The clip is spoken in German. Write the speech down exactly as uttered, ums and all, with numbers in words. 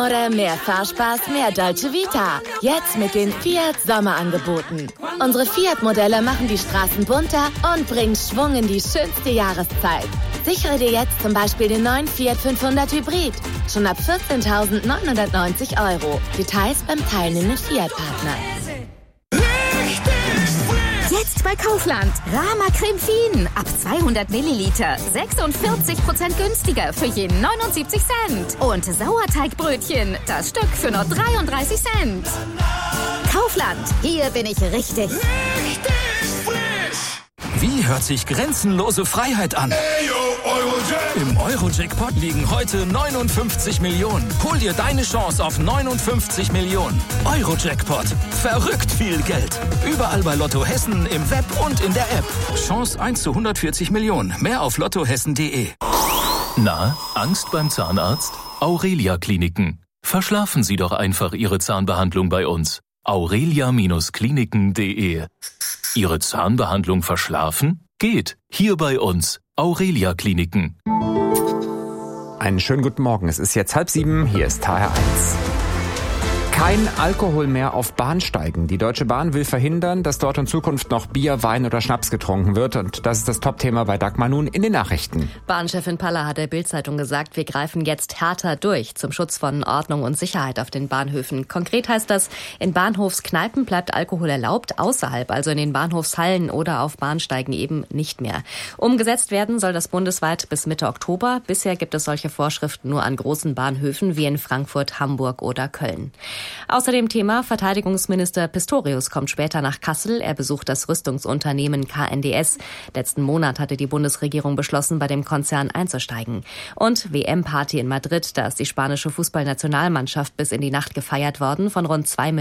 Amore, mehr Fahrspaß, mehr Dolce Vita. Jetzt mit den Fiat Sommerangeboten. Unsere Fiat-Modelle machen die Straßen bunter und bringen Schwung in die schönste Jahreszeit. Sichere dir jetzt zum Beispiel den neuen Fiat fünfhundert Hybrid. Schon ab vierzehntausendneunhundertneunzig Euro. Details beim teilnehmenden Fiat-Partner. Jetzt bei Kaufland. Rama Creme Fien. Ab zweihundert Milliliter. sechsundvierzig Prozent günstiger für jeden neunundsiebzig Cent. Und Sauerteigbrötchen. Das Stück für nur dreiunddreißig Cent. Kaufland. Hier bin ich richtig. Richtig frisch. Wie hört sich grenzenlose Freiheit an? Ayo, Eurojack. Im Euro-Jackpot liegen heute neunundfünfzig Millionen. Hol dir deine Chance auf neunundfünfzig Millionen. Euro-Jackpot. Verrückt viel Geld. Überall bei Lotto Hessen, im Web und in der App. Chance eins zu hundertvierzig Millionen. Mehr auf lottohessen punkt de. Na, Angst beim Zahnarzt? Aurelia Kliniken. Verschlafen Sie doch einfach Ihre Zahnbehandlung bei uns. aurelia Kliniken punkt de. Ihre Zahnbehandlung verschlafen? Geht. Hier bei uns. Aurelia Kliniken. Einen schönen guten Morgen. Es ist jetzt halb sieben. Hier ist H R eins. Kein Alkohol mehr auf Bahnsteigen. Die Deutsche Bahn will verhindern, dass dort in Zukunft noch Bier, Wein oder Schnaps getrunken wird. Und das ist das Top-Thema bei Dagmar nun in den Nachrichten. Bahnchefin Paller hat der Bild-Zeitung gesagt, wir greifen jetzt härter durch zum Schutz von Ordnung und Sicherheit auf den Bahnhöfen. Konkret heißt das, in Bahnhofskneipen bleibt Alkohol erlaubt, außerhalb, also in den Bahnhofshallen oder auf Bahnsteigen eben nicht mehr. Umgesetzt werden soll das bundesweit bis Mitte Oktober. Bisher gibt es solche Vorschriften nur an großen Bahnhöfen wie in Frankfurt, Hamburg oder Köln. Außerdem Thema, Verteidigungsminister Pistorius kommt später nach Kassel. Er besucht das Rüstungsunternehmen K N D S. Letzten Monat hatte die Bundesregierung beschlossen, bei dem Konzern einzusteigen. Und W M-Party in Madrid, da ist die spanische Fußballnationalmannschaft bis in die Nacht gefeiert worden von rund zwei Millionen